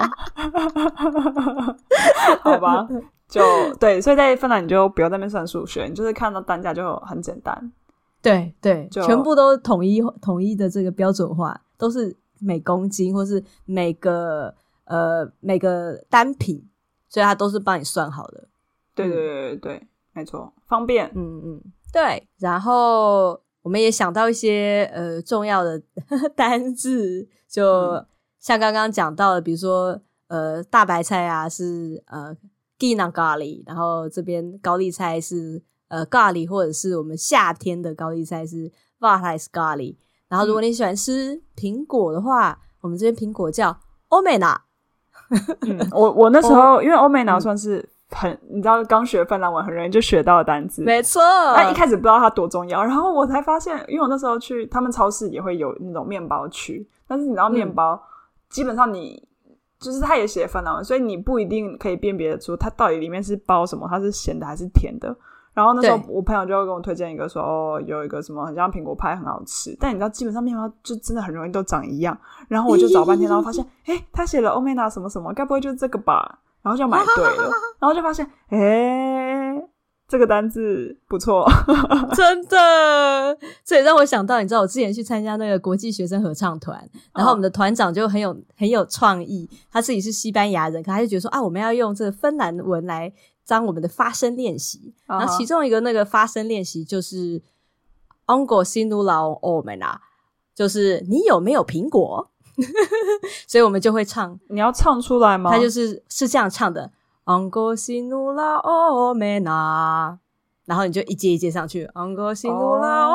好吧，就对，所以在芬兰你就不要在那边算数学，你就是看到单价就很简单。 对对，全部都统一统一的这个标准化，都是每公斤或是每个呃每个单品，所以它都是帮你算好的。 对对对对对，没错，方便。 嗯嗯，对。然后我们也想到一些呃重要的单字，就、嗯像刚刚讲到的，比如说呃大白菜啊是呃 Gina 咖喱，然后这边高丽菜是呃咖喱，或者是我们夏天的高丽菜是 Vartais 咖喱。然后如果你喜欢吃苹果的话，嗯、我们这边苹果叫 Omena。 嗯，我我那时候、哦、因为 Omena 算是很、嗯、你知道刚学芬兰文很容易就学到的单字， 没错。 但一开始不知道它多重要，然后我才发现，因为我那时候去他们超市也会有那种面包区，但是你知道面包。嗯基本上你就是它也写芬兰文，所以你不一定可以辨别出它到底里面是包什么，它是咸的还是甜的。然后那时候我朋友就会跟我推荐一个说，哦，有一个什么很像苹果派很好吃，但你知道基本上面包就真的很容易都长一样。然后我就找半天，然后发现，诶，他写了 Omena 什么什么，该不会就是这个吧？然后就买对了，然后就发现，诶。这个单字不错。 真的，这也让我想到，你知道我之前去参加那个国际学生合唱团，然后我们的团长就很有很有创意，他自己是西班牙人，可他就觉得说啊，我们要用这个芬兰文来当我们的发声练习，然后其中一个那个发声练习就是 Onko sinulla on omena， 就是你有没有苹果？所以我们就会唱， 你要唱出来吗？ 他就是是这样唱的Onko sinulla omena， 然后你就一阶一阶上去 Onko sinulla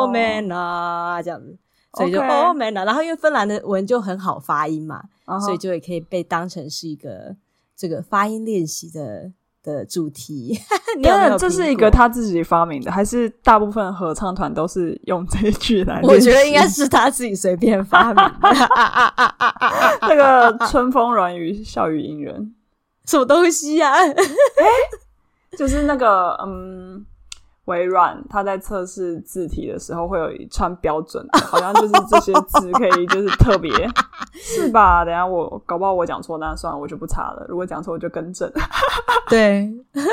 omena， 这样子，所以就 omena， 然后因为芬兰的文就很好发音嘛， uh-huh. 所以就也可以被当成是一个这个发音练习的的主题。你有没有？ 这是一个他自己发明的，还是大部分合唱团都是用这一句来练习？ 我觉得应该是他自己随便发明的。 那个春风软语笑语迎人什么东西啊？欸、 就是那个嗯，微软它在测试字体的时候会有一串标准的，好像就是这些字可以就是特别是吧？等一下我搞不好我讲错，那算了，我就不查了。如果讲错我就更正。 对，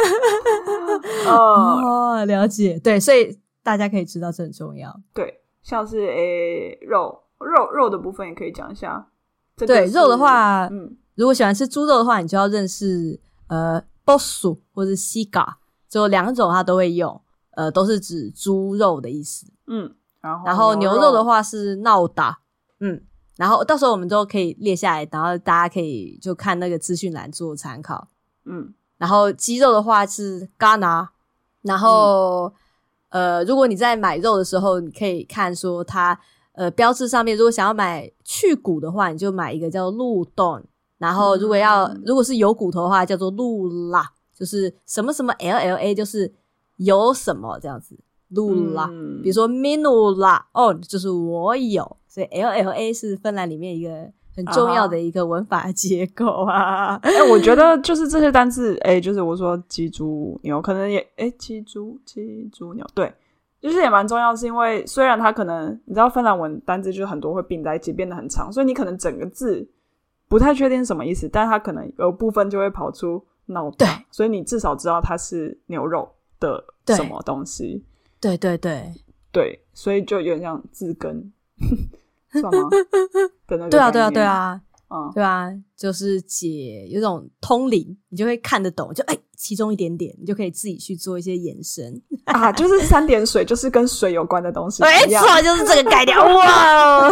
哦，了解。对，所以大家可以知道这很重要。 对，像是诶肉肉肉的部分也可以讲一下。这个、对，肉的话， 嗯。 如果喜欢吃猪肉的话，你就要认识呃 bossu 或是 siga， 就两种它都会用，呃，都是指猪肉的意思。 嗯，然后然后牛肉的话是 nauta， 嗯，然后到时候我们都可以列下来，然后大家可以就看那个资讯栏做参考。 嗯， 然后鸡肉的话是 gana， 然后、嗯、呃，如果你在买肉的时候，你可以看说它呃标志上面，如果想要买去骨的话，你就买一个叫鹿冻。然后如果要、嗯、如果是有骨头的话叫做鹿拉，就是什么什么 L L A， 就是有什么这样子鹿拉、嗯、比如说 minulla on 就是我有，所以 L L A 是芬兰里面一个很重要的一个文法结构啊。 哎、欸，我觉得就是这些单字，哎、欸，就是我说鸡猪牛可能也哎、欸、鸡猪鸡猪牛，对，就是也蛮重要，是因为虽然它可能你知道芬兰文单字就很多会并在一起变得很长，所以你可能整个字不太确定是什么意思，但它可能有部分就会跑出脑袋，所以你至少知道它是牛肉的什么东西。 对对对对，所以就有点像字根算吗？的那个对啊对啊对啊， 嗯， 对啊，就是解有种通灵，你就会看得懂，就哎、欸，其中一点点，你就可以自己去做一些延伸啊，就是三点水，就是跟水有关的东西， 没错，就是这个概念。哇，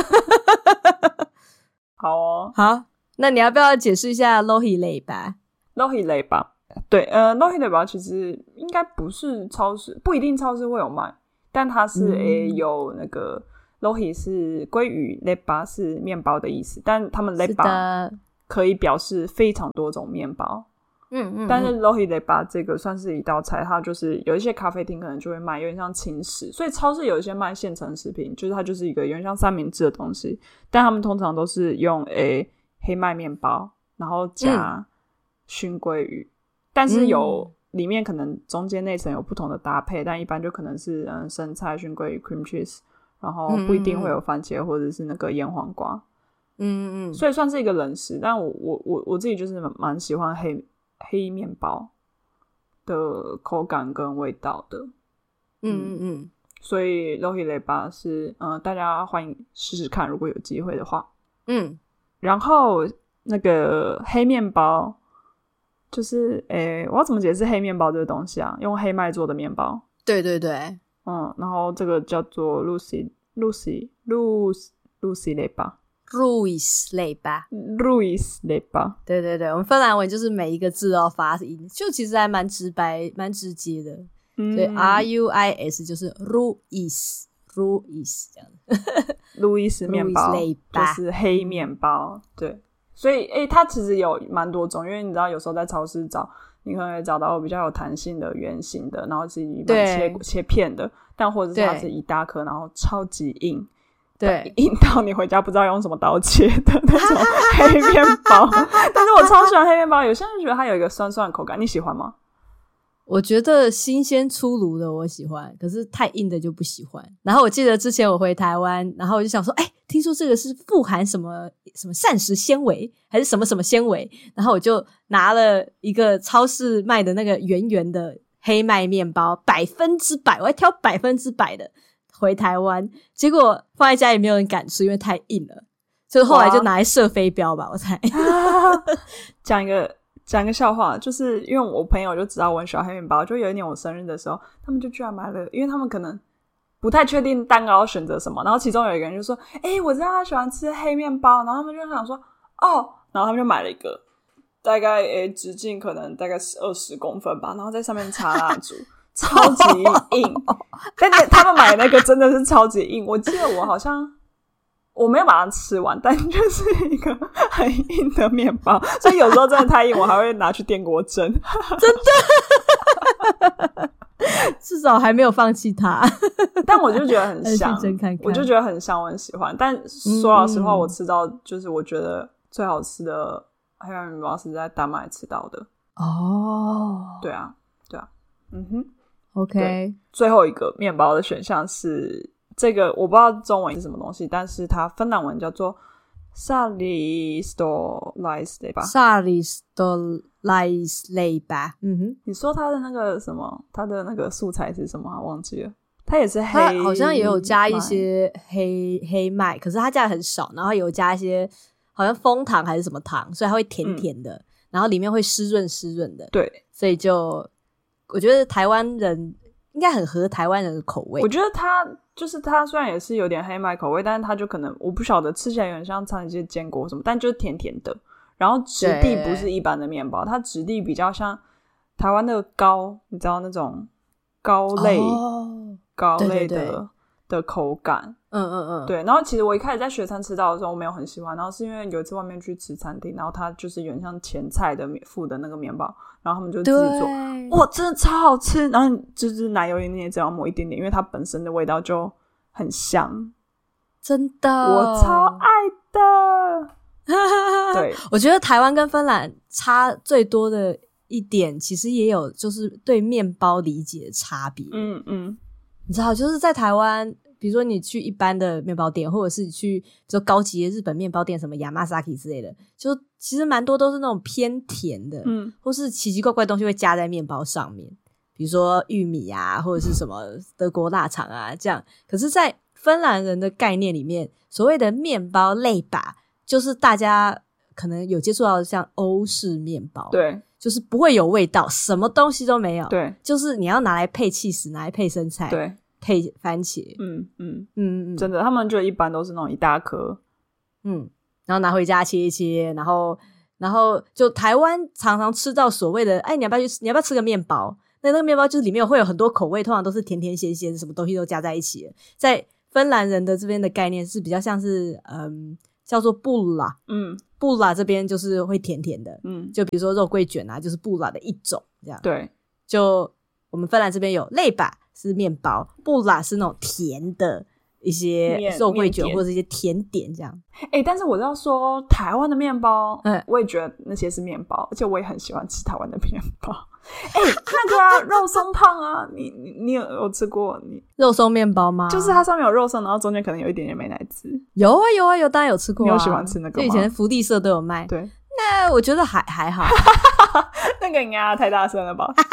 好哦， 好，那你要不要解释一下 lohi 类吧 ？lohi 类吧，对，呃 ，lohi 类吧，其实应该不是超市，不一定超市会有卖，但它是诶、嗯欸、有那个。lohi 是鲑鱼 lepa 是面包的意思，但他们 lepa 可以表示非常多种面包。 嗯嗯， 但是 lohi lepa 这个算是一道菜，它就是有一些咖啡厅可能就会卖，有点像轻食，所以超市有一些卖现成食品，就是它就是一个有点像三明治的东西，但他们通常都是用诶黑麦面包，然后加熏鲑鱼、嗯，但是有里面可能中间那层有不同的搭配，但一般就可能是嗯生菜、熏鲑鱼、cream cheese。然后不一定会有番茄或者是那个腌黄瓜， 嗯嗯， 所以算是一个冷食。但我我我我自己就是蛮喜欢黑黑面包的口感跟味道的， 嗯嗯嗯， 所以 lohi lepa 是嗯、呃、大家欢迎试试看，如果有机会的话， 嗯， 然后那个黑面包就是诶，我要怎么解释黑面包这个东西啊？用黑麦做的面包， 对对对。 嗯，然后这个叫做 Lucy Lucy Lucy Lucy lepa Ruis lepa Ruis lepa 对对对，我们芬兰文就是每一个字都要发音，就其实还蛮直白蛮直接的、嗯、所以 R U I S 就是 Ruis Ruis 这样路易斯面包就是黑面包、嗯、对，所以诶它其实有蛮多种，因为你知道有时候在超市找你可能会找到比较有弹性的圆形的，然后自己切切片的，但或者是它是一大颗然后超级硬， 对， 硬到你回家不知道用什么刀切的那种黑面包但是我超喜欢黑面包，有些人觉得它有一个酸酸的口感，你喜欢吗？ 我觉得新鲜出炉的我喜欢，可是太硬的就不喜欢。然后我记得之前我回台湾，然后我就想说哎、欸，听说这个是富含什么什么膳食纤维还是什么什么纤维，然后我就拿了一个超市卖的那个圆圆的黑麦面包，百分之百我还挑百分之百的回台湾，结果放在家里没有人敢吃，因为太硬了，所以后来就拿来射飞镖吧我猜讲一个讲一个笑话，就是因为我朋友就知道我很喜欢黑面包，就有一年我生日的时候他们就居然买了，因为他们可能不太确定蛋糕要选择什么，然后其中有一个人就说诶、欸、我知道他喜欢吃黑面包，然后他们就想说哦，然后他们就买了一个大概诶、欸、直径可能大概二十公分吧，然后在上面插蜡烛超级硬但是他们买的那个真的是超级硬，我记得我好像我没有把它吃完，但就是一个很硬的面包，所以有时候真的太硬我还会拿去电锅蒸真的至少还没有放弃它但我就觉得很香看看我就觉得很香，我很喜欢，但说老实话、嗯、我吃到就是我觉得最好吃的黑面面包是在丹麦吃到的哦， 对啊对啊嗯哼 OK， 最后一个面包的选项是这个我不知道中文是什么东西，但是它芬兰文叫做 Saaristolaisleipä Saaristolaisleipä 嗯哼， 你说它的那个什么它的那个素材是什么、啊、忘记了，它也是黑， 它好像也有加一些黑黑麦，可是它加的很少，然后有加一些好像枫糖还是什么糖，所以它会甜甜的、嗯、然后里面会湿润湿润的， 对， 所以就我觉得台湾人应该很合台湾人的口味。 我觉得它就是它虽然也是有点黑麦口味，但是它就可能我不晓得吃起来有点像常见坚果什么，但就是甜甜的，然后质地不是一般的面包，它质地比较像台湾的糕，你知道那种糕类、哦、糕类的对对对的口感， 嗯嗯嗯， 对。然后其实我一开始在学餐吃到的时候我没有很喜欢，然后是因为有一次外面去吃餐厅，然后它就是有点像前菜的附的那个面包，然后他们就自己做，哇真的超好吃，然后就是奶油你也只要抹一点点，因为它本身的味道就很香， 真的我超爱的对， 我觉得台湾跟芬兰差最多的一点其实也有就是对面包理解的差别， 嗯嗯， 你知道就是在台湾比如说你去一般的面包店，或者是去比如说高级的日本面包店什么 Yamasaki 之类的，就其实蛮多都是那种偏甜的，嗯，或是奇奇怪怪的东西会加在面包上面，比如说玉米啊或者是什么德国腊肠啊这样。可是在芬兰人的概念里面，所谓的面包类吧就是大家可能有接触到像欧式面包， 对， 就是不会有味道，什么东西都没有， 对， 就是你要拿来配起司，拿来配生菜， 对， 配番茄， 嗯嗯嗯嗯， 真的，他们就一般都是那种一大颗， 嗯，然后拿回家切一切，然后然后就台湾常常吃到所谓的，哎，你要不要去，你要不要吃个面包？那那个面包就是里面会有很多口味，通常都是甜甜咸咸，什么东西都加在一起的。在芬兰人的这边的概念是比较像是，嗯，叫做布拉， 嗯， 布拉这边就是会甜甜的，嗯，就比如说肉桂卷啊，就是布拉的一种，这样。 对， 就我们芬兰这边有类巴是面包，布拉是那种甜的一些肉桂卷或者一些甜点这样。 哎、欸，但是我要说台湾的面包，嗯，我也觉得那些是面包，而且我也很喜欢吃台湾的面包。哎、欸，那个啊，肉松烫啊，你你你有有吃过？你肉松面包吗？ 就是它上面有肉松，然后中间可能有一点点美乃滋。 有啊有啊有，当然有吃过、啊。 你有喜欢吃那个吗？ 就以前福利社都有卖。 对， 那我觉得还还好。 那个应该太大声了吧？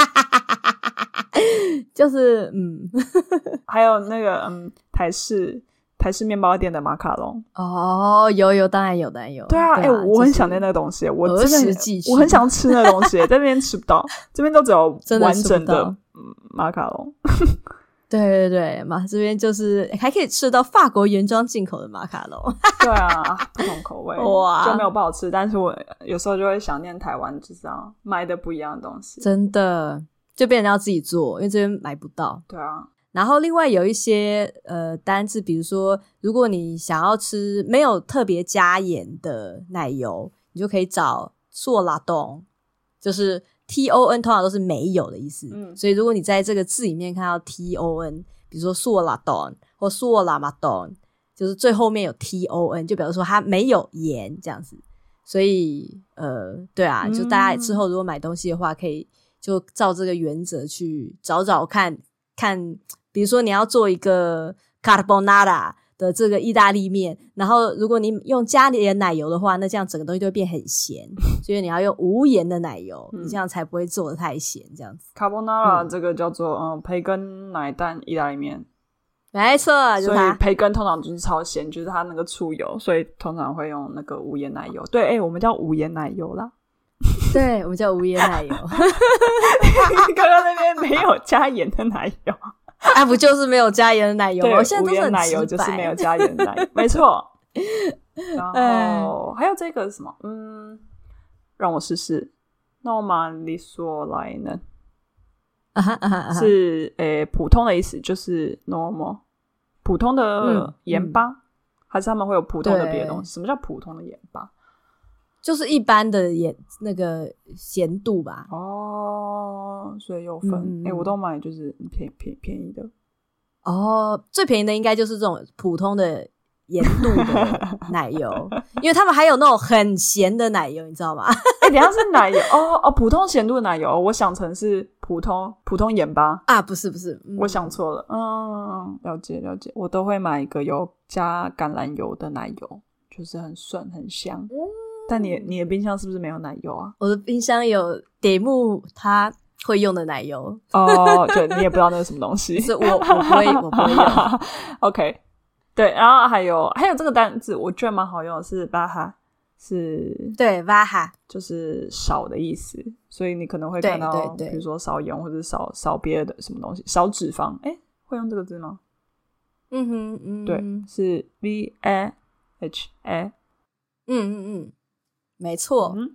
就是嗯， 还有那个嗯台式。台式面包店的马卡龙哦，有有，当然有，当然有。 对啊，哎、啊欸，我很想念那个东西，我真的我很想吃那个东西，在那边吃不到，这边都只有完整的, 的马卡龙。 对对对，马这边就是还可以吃到法国原装进口的马卡龙。 对啊，不同口味哇，就没有不好吃，但是我有时候就会想念台湾，就是要买的不一样的东西。 真的，就变成要自己做，因为这边买不到。 对啊。 然后另外有一些呃单字，比如说如果你想要吃没有特别加盐的奶油，你就可以找塑拉冻，就是 T O N 通常都是没有的意思、嗯、所以如果你在这个字里面看到 T O N， 比如说塑拉冻或塑拉马冻，就是最后面有 T O N 就表示说它没有盐这样子。所以呃对啊，就大家之后如果买东西的话，可以就照这个原则去找找看看，比如说你要做一个 carbonara 的这个意大利面，然后如果你用加点奶油的话，那这样整个东西就会变很咸，所以你要用无盐的奶油、嗯、你这样才不会做得太咸这样子。 carbonara、嗯、这个叫做嗯培根奶蛋意大利面， 没错，就是它。 所以培根通常就是超咸，就是它那个出油，所以通常会用那个无盐奶油。对，哎、欸，我们叫无盐奶油啦。 对，我们叫无盐奶油。 刚刚那边没有加盐的奶油。 啊，不就是没有加盐的奶油吗？ 对， 现在都是很无盐奶油就是没有加盐的奶油，没错。然后还有这个是什么？嗯，让我试试。normalisoinen 啊哈啊哈啊哈是诶普通的意思，就是 normal 普通的盐巴、嗯嗯，还是他们会有普通的别的东西？什么叫普通的盐巴？ 就是一般的盐那个咸度吧。 哦，所以有分。嗯欸、我都买就是便便便宜的。 哦，最便宜的应该就是这种普通的盐度的奶油，因为他们还有那种很咸的奶油，你知道吗？ 哎、欸，等一下是奶油哦哦，普通咸度的奶油，我想成是普通普通盐巴啊，不是不是、嗯， 我想错了。嗯，了解了解。我都会买一个有加橄榄油的奶油，就是很顺很香。嗯，但你你的冰箱是不是没有奶油啊？ 我的冰箱有点木他会用的奶油。 哦，对，你也不知道那是什么东西。 是我我不会我不会用。 OK， 对，然后还有还有这个单字，我觉得蛮好用的，是巴哈，是对巴哈， 就是少的意思，所以你可能会看到，对对对，比如说少盐或者少少别的什么东西，少脂肪。哎，会用这个字吗？ 嗯哼嗯哼， 对，是 V A H A。 嗯嗯嗯。没错、嗯、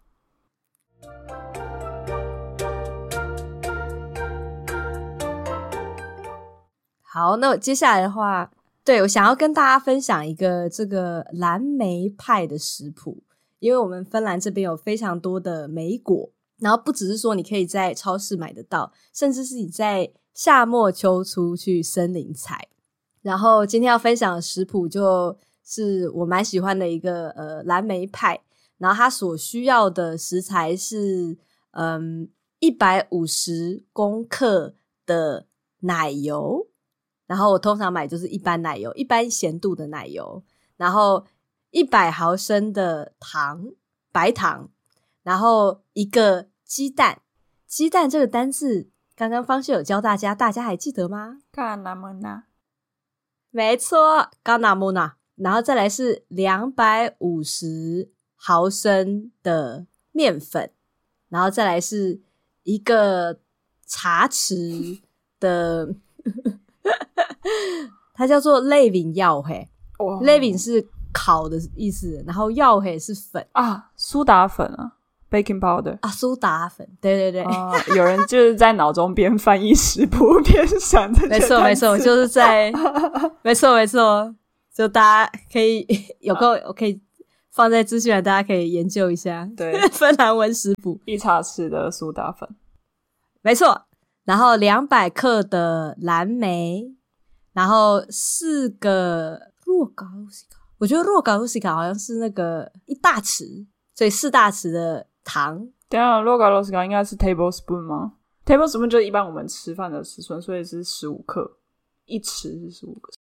好，那接下来的话，对，我想要跟大家分享一个这个蓝莓派的食谱，因为我们芬兰这边有非常多的莓果，然后不只是说你可以在超市买得到，甚至是你在夏末秋初去森林采。然后今天要分享的食谱就是我蛮喜欢的一个呃蓝莓派，然后它所需要的食材是嗯一百五十公克的奶油，然后我通常买就是一般奶油，一般咸度的奶油，然后一百毫升的糖，白糖，然后一个鸡蛋。鸡蛋这个单字刚刚方式有教大家，大家还记得吗？ 嘎纳姆纳，没错，嘎纳姆纳。然后再来是两百五十毫升的面粉，然后再来是一个茶匙的它叫做类饼药嘿，类饼是烤的意思，然后药嘿是粉啊，苏打粉啊 baking powder 啊，苏打粉，对对对、 啊、有人就是在脑中边翻译食谱边想这些没错没错，就是在没错没错，就大家可以有个我可以放在资讯栏，大家可以研究一下。 对， 芬兰文食谱， 一茶匙的苏打粉， 没错。然后两百克的蓝莓，然后四个若嘎露西卡，我觉得若嘎露西卡好像是那个一大匙，所以四大匙的糖。 等一下，若嘎露西卡应该是 tablespoon 吗？ tablespoon 就是一般我们吃饭的尺寸，所以是十五克，一匙是十五克，